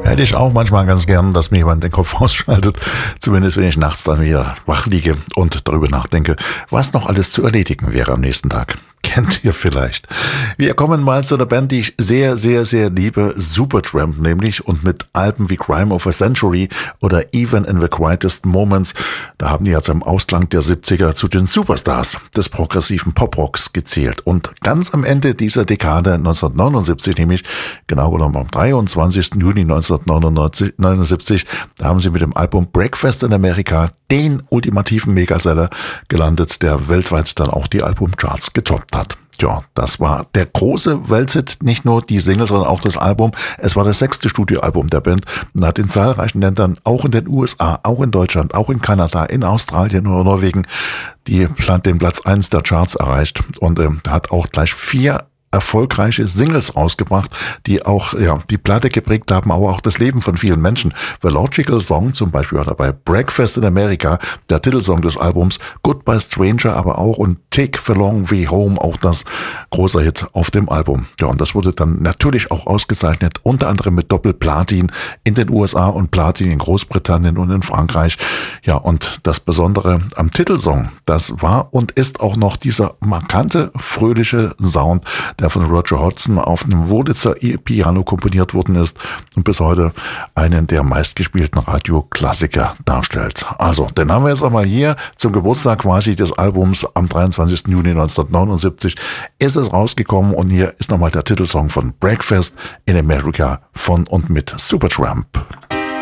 Hätte ich auch manchmal ganz gern, dass mir jemand den Kopf ausschaltet. Zumindest wenn ich nachts dann wieder wach liege und darüber nachdenke, was noch alles zu erledigen wäre am nächsten Tag. Kennt ihr vielleicht. Wir kommen mal zu einer Band, die ich sehr, sehr, sehr liebe. Supertramp nämlich. Und mit Alben wie Crime of a Century oder Even in the Quietest Moments, da haben die jetzt im Ausklang der 70er zu den Superstars des progressiven Poprocks gezählt. Und ganz am Ende dieser Dekade 1979, nämlich genau genommen am 23. Juni 1979, da haben sie mit dem Album Breakfast in America den ultimativen Megaseller gelandet, der weltweit dann auch die Albumcharts getoppt hat. Ja, das war der große Welthit, nicht nur die Singles, sondern auch das Album. Es war das 6. Studioalbum der Band und hat in zahlreichen Ländern, auch in den USA, auch in Deutschland, auch in Kanada, in Australien oder Norwegen, den Platz 1 der Charts erreicht und hat auch gleich 4 erfolgreiche Singles rausgebracht, die auch die Platte geprägt haben, aber auch das Leben von vielen Menschen. The Logical Song zum Beispiel war dabei, Breakfast in America, der Titelsong des Albums, Goodbye Stranger aber auch und Take the Long Way Home, auch das großer Hit auf dem Album. Ja, und das wurde dann natürlich auch ausgezeichnet, unter anderem mit Doppelplatin in den USA und Platin in Großbritannien und in Frankreich. Ja, und das Besondere am Titelsong, das war und ist auch noch dieser markante, fröhliche Sound, der von Roger Hodgson auf einem Wurlitzer E-Piano komponiert worden ist und bis heute einen der meistgespielten Radioklassiker darstellt. Also, den haben wir jetzt einmal hier zum Geburtstag quasi des Albums am 23. Juni 1979 ist es rausgekommen und hier ist nochmal der Titelsong von Breakfast in America von und mit Supertramp.